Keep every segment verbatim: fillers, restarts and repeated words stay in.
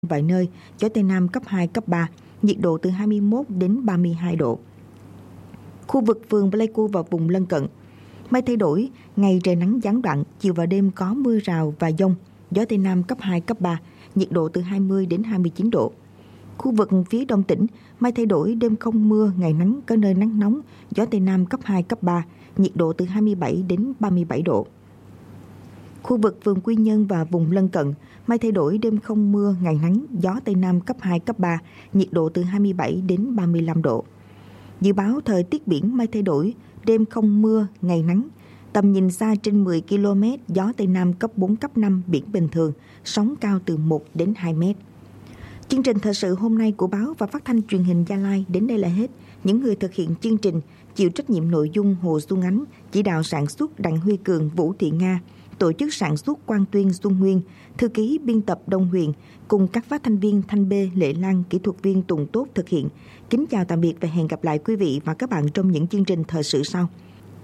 vài nơi, gió Tây Nam cấp hai, cấp ba, nhiệt độ từ hai mươi mốt đến ba mươi hai độ. Khu vực phường Pleiku và vùng lân cận, mây thay đổi, ngày trời nắng gián đoạn, chiều và đêm có mưa rào và dông, gió Tây Nam cấp hai, cấp ba, nhiệt độ từ hai mươi đến hai mươi chín độ. Khu vực phía đông tỉnh, mây thay đổi, đêm không mưa, ngày nắng, có nơi nắng nóng, gió Tây Nam cấp hai, cấp ba, nhiệt độ từ hai mươi bảy đến ba mươi bảy độ. Khu vực phường Quy Nhơn và vùng lân cận, mây thay đổi, đêm không mưa, ngày nắng, gió Tây Nam cấp hai, cấp ba, nhiệt độ từ hai mươi bảy đến ba mươi lăm độ. Dự báo thời tiết biển, mây thay đổi, đêm không mưa, ngày nắng, tầm nhìn xa trên mười ki lô mét, gió Tây Nam cấp bốn, cấp năm, biển bình thường, sóng cao từ một đến hai mét. Chương trình thời sự hôm nay của báo và phát thanh truyền hình Gia Lai đến đây là hết. Những người thực hiện chương trình chịu trách nhiệm nội dung Hồ Xuân Ánh, chỉ đạo sản xuất Đặng Huy Cường, Vũ Thị Nga, tổ chức sản xuất Quang Tuyên, Xuân Nguyên, thư ký biên tập Đông Huyền, cùng các phát thanh viên Thanh Bê, Lệ Lan, kỹ thuật viên Tùng Tốt thực hiện. Kính chào tạm biệt và hẹn gặp lại quý vị và các bạn trong những chương trình thời sự sau.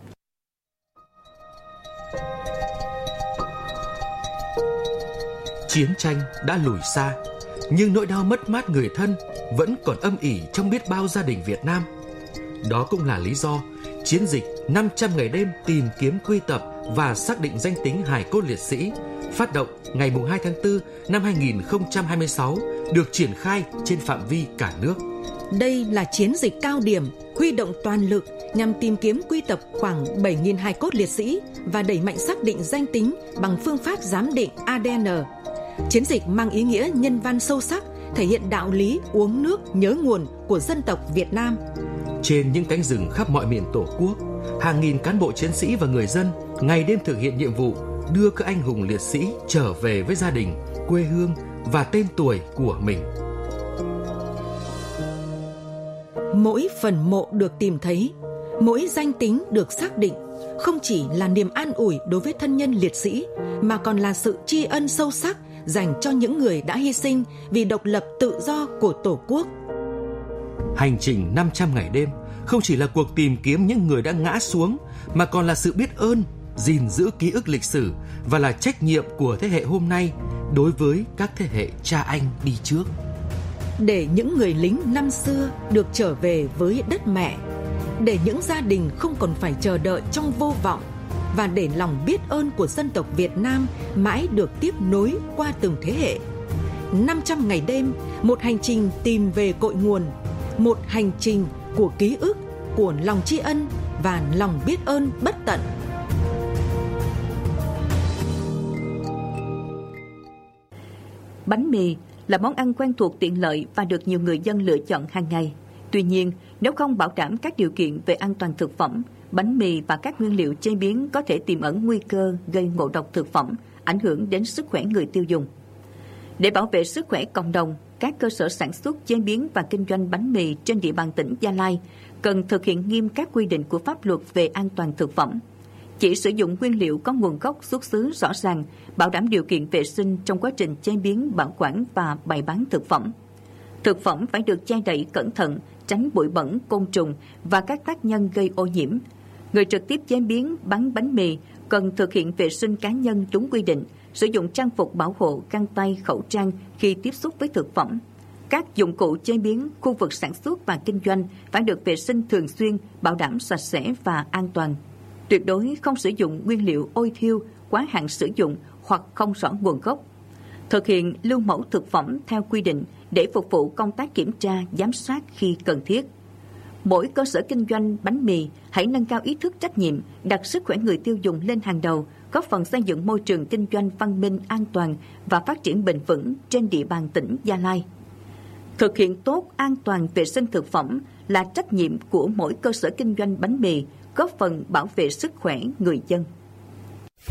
Chiến tranh đã lùi xa, nhưng nỗi đau mất mát người thân vẫn còn âm ỉ trong biết bao gia đình Việt Nam. Đó cũng là lý do chiến dịch năm trăm ngày đêm tìm kiếm, quy tập và xác định danh tính hài cốt liệt sĩ phát động ngày hai tháng tư năm hai nghìn không trăm hai mươi sáu được triển khai trên phạm vi cả nước. Đây là chiến dịch cao điểm huy động toàn lực nhằm tìm kiếm, quy tập khoảng bảy nghìn hài cốt liệt sĩ và đẩy mạnh xác định danh tính bằng phương pháp giám định a đê en. Chiến dịch mang ý nghĩa nhân văn sâu sắc, thể hiện đạo lý uống nước nhớ nguồn của dân tộc Việt Nam. Trên những cánh rừng khắp mọi miền Tổ quốc, hàng nghìn cán bộ chiến sĩ và người dân ngày đêm thực hiện nhiệm vụ đưa các anh hùng liệt sĩ trở về với gia đình, quê hương và tên tuổi của mình. Mỗi phần mộ được tìm thấy, mỗi danh tính được xác định không chỉ là niềm an ủi đối với thân nhân liệt sĩ, mà còn là sự tri ân sâu sắc dành cho những người đã hy sinh vì độc lập tự do của Tổ quốc. Hành trình năm trăm ngày đêm không chỉ là cuộc tìm kiếm những người đã ngã xuống, mà còn là sự biết ơn, gìn giữ ký ức lịch sử và là trách nhiệm của thế hệ hôm nay đối với các thế hệ cha anh đi trước. Để những người lính năm xưa được trở về với đất mẹ, để những gia đình không còn phải chờ đợi trong vô vọng, và để lòng biết ơn của dân tộc Việt Nam mãi được tiếp nối qua từng thế hệ. năm trăm ngày đêm, một hành trình tìm về cội nguồn, một hành trình của ký ức, của lòng tri ân và lòng biết ơn bất tận. Bánh mì là món ăn quen thuộc, tiện lợi và được nhiều người dân lựa chọn hàng ngày. Tuy nhiên, nếu không bảo đảm các điều kiện về an toàn thực phẩm, bánh mì và các nguyên liệu chế biến có thể tiềm ẩn nguy cơ gây ngộ độc thực phẩm, ảnh hưởng đến sức khỏe người tiêu dùng. Để bảo vệ sức khỏe cộng đồng, các cơ sở sản xuất, chế biến và kinh doanh bánh mì trên địa bàn tỉnh Gia Lai cần thực hiện nghiêm các quy định của pháp luật về an toàn thực phẩm. Chỉ sử dụng nguyên liệu có nguồn gốc xuất xứ rõ ràng, bảo đảm điều kiện vệ sinh trong quá trình chế biến, bảo quản và bày bán thực phẩm. Thực phẩm phải được che đậy cẩn thận, tránh bụi bẩn, côn trùng và các tác nhân gây ô nhiễm. Người trực tiếp chế biến, bán bánh mì cần thực hiện vệ sinh cá nhân đúng quy định, sử dụng trang phục bảo hộ, găng tay, khẩu trang khi tiếp xúc với thực phẩm. Các dụng cụ chế biến, khu vực sản xuất và kinh doanh phải được vệ sinh thường xuyên, bảo đảm sạch sẽ và an toàn. Tuyệt đối không sử dụng nguyên liệu ôi thiêu, quá hạn sử dụng hoặc không rõ nguồn gốc. Thực hiện lưu mẫu thực phẩm theo quy định để phục vụ công tác kiểm tra, giám sát khi cần thiết. Mỗi cơ sở kinh doanh bánh mì hãy nâng cao ý thức trách nhiệm, đặt sức khỏe người tiêu dùng lên hàng đầu, góp phần xây dựng môi trường kinh doanh văn minh, an toàn và phát triển bền vững trên địa bàn tỉnh Gia Lai. Thực hiện tốt an toàn vệ sinh thực phẩm là trách nhiệm của mỗi cơ sở kinh doanh bánh mì, góp phần bảo vệ sức khỏe người dân.